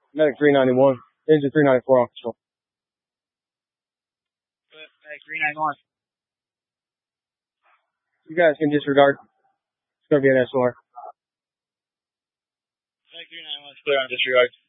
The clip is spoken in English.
Medic 391. Engine 394 officer. Medic 391. You guys can disregard. It's going to be an SOR. Medic 391 is clear on disregard.